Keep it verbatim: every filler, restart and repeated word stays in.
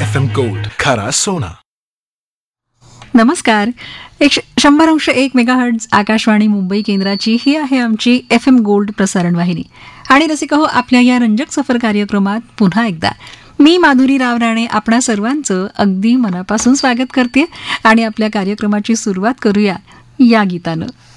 F M gold, खरा सोना. नमस्कार. एक शंभर अंश एक मेगाहर्ट्झ आकाशवाणी मुंबई केंद्राची ही आहे आमची एफ एम गोल्ड प्रसारण वाहिनी. आणि रसिका हो, आपल्या या रंजक सफर कार्यक्रमात पुन्हा एकदा मी माधुरी राव राणे आपणा सर्वांचं अगदी मनापासून स्वागत करते आणि आपल्या कार्यक्रमाची सुरुवात करूया या गीतानं.